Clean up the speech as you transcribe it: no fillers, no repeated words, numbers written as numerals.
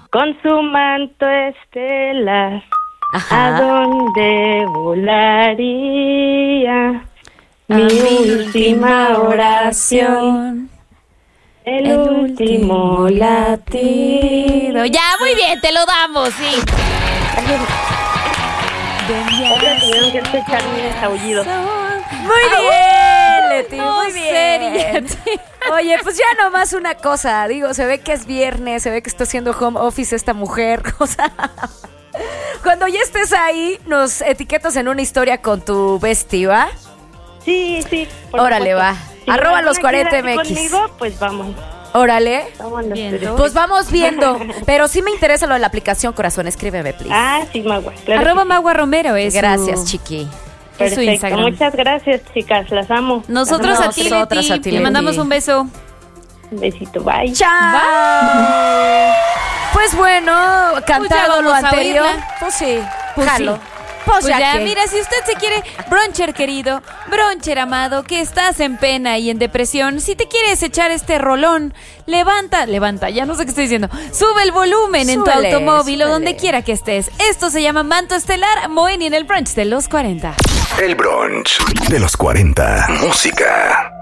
Con su manto estelar, Ajá. ¿a dónde volaría? Mi última oración, el último latido. Ya, muy bien, te lo damos, sí. Ahora tuvieron que escuchar mis aullidos. Muy bien, Leti, No, muy bien. seria. Oye, pues ya nomás una cosa. Digo, se ve que es viernes, se ve que está haciendo home office esta mujer. O sea, cuando ya estés ahí, nos etiquetas en una historia con tu bestie, ¿va? Sí, sí. por Órale, supuesto. va. Si Arroba van a los 40 quedar MX. conmigo, pues vamos. Órale. Vámonos. Bien, Pues vamos viendo. Pero sí me interesa lo de la aplicación, corazón. Escríbeme, please. Ah, sí, Magua. Claro Arroba que sí. Magua Romero es Gracias, su- chiqui. es su Perfecto. Instagram. Muchas gracias, chicas. Las amo. Nosotros Las a ti, amo. Nosotras Leti, a ti, le Leti. mandamos un beso. Un besito. Bye. ¡Chao! Pues bueno, cantado ya lo vamos a anterior. oírla. Pues sí, Pues jalo. sí. Pues, Pues ya, que- mira, si usted se quiere, broncher querido, broncher amado, que estás en pena y en depresión, si te quieres echar este rolón, levanta, ya no sé qué estoy diciendo, sube el volumen en tu Súbele, automóvil o súbele. donde quiera que estés. Esto se llama Manto Estelar, Moeni en el brunch de los 40. El brunch de los 40. Música.